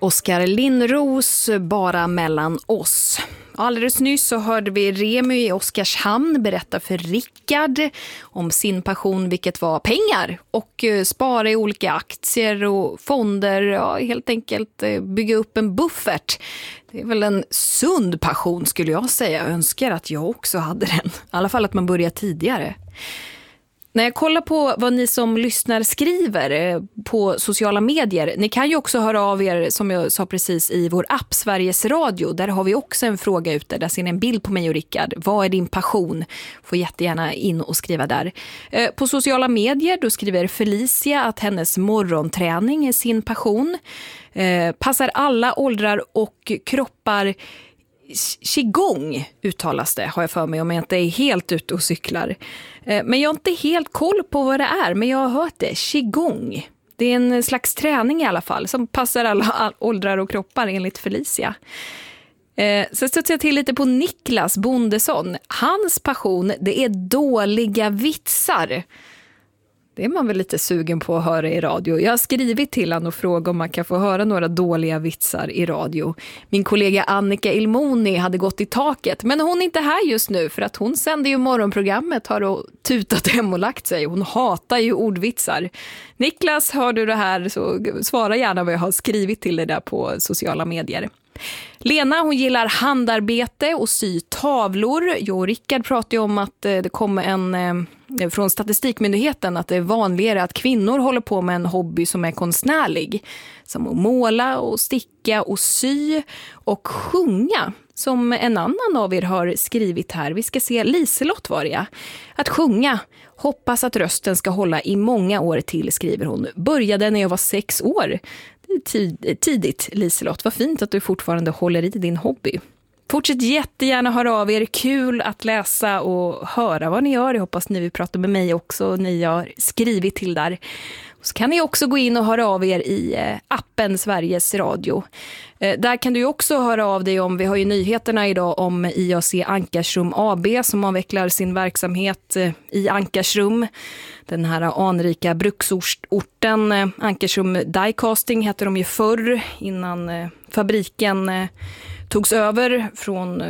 Oskar Lindros, Bara mellan oss. Alldeles nyss så hörde vi Remy i Oskarshamn berätta för Rickard om sin passion, vilket var pengar och spara i olika aktier och fonder, ja, helt enkelt bygga upp en buffert. Det är väl en sund passion skulle jag säga. Jag önskar att jag också hade den. I alla fall att man börjar tidigare. När jag kollar på vad ni som lyssnar skriver på sociala medier, ni kan ju också höra av er, som jag sa precis, i vår app Sveriges Radio. Där har vi också en fråga ute, där ser ni en bild på mig och Rickard. Vad är din passion? Får jättegärna in och skriva där. På sociala medier då skriver Felicia att hennes morgonträning är sin passion. Passar alla åldrar och kroppar. Qigong uttalas det, har jag för mig, om jag inte är helt ute och cyklar. Men jag har inte helt koll på vad det är, men jag har hört det. Qigong. Det är en slags träning i alla fall som passar alla åldrar och kroppar enligt Felicia. Så stöter jag till lite på Niklas Bondesson. Hans passion, det är dåliga vitsar. Det är man väl lite sugen på att höra i radio. Jag har skrivit till han och frågat om man kan få höra några dåliga vitsar i radio. Min kollega Annika Ilmoni hade gått i taket. Men hon är inte här just nu för att hon sänder ju morgonprogrammet, har och tutat hem och lagt sig. Hon hatar ju ordvitsar. Niklas, hör du det här så svara gärna vad jag har skrivit till dig där på sociala medier. Lena, hon gillar handarbete och sy tavlor. Jag och Rickard pratade om att det kommer från Statistikmyndigheten att det är vanligare att kvinnor håller på med en hobby som är konstnärlig. Som att måla och sticka och sy och sjunga. Som en annan av er har skrivit här. Vi ska se, Liselott var det. Att sjunga. Hoppas att rösten ska hålla i många år till, skriver hon. Började när jag var 6 år. Tidigt, Liselott. Vad fint att du fortfarande håller i din hobby. Fortsätt jättegärna höra av er. Kul att läsa och höra vad ni gör. Jag hoppas ni vill prata med mig också. Ni har skrivit till där. Så kan ni också gå in och höra av er i appen Sveriges Radio. Där kan du också höra av dig om, vi har ju nyheterna idag om IAC Ankarsrum AB som avvecklar sin verksamhet i Ankarsrum. Den här anrika bruksorten, Ankarsrum Diecasting hette de ju förr innan fabriken togs över från,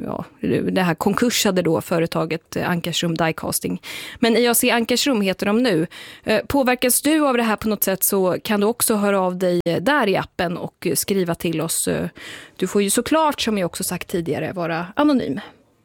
det här konkursade då företaget Ankarsrum Diecasting. Men IAC Ankarsrum heter de nu. Påverkas du av det här på något sätt så kan du också höra av dig där i appen och skriva till oss. Du får ju såklart, som jag också sagt tidigare, vara anonym.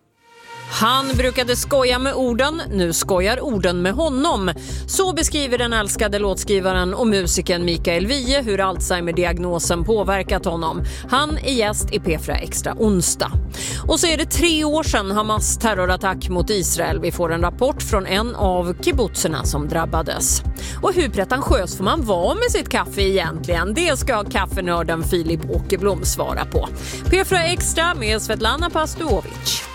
Han brukade skoja med orden, nu skojar orden med honom. Så beskriver den älskade låtskrivaren och musikern Mikael Wiehe hur Alzheimer-diagnosen påverkat honom. Han är gäst i P4 Extra onsdag. Och så är det 3 år sedan Hamas terrorattack mot Israel. Vi får en rapport från en av kibbutzerna som drabbades. Och hur pretentiös får man vara med sitt kaffe egentligen? Det ska kaffenörden Filip Åkerblom svara på. P4 Extra med Svetlana Pastovic.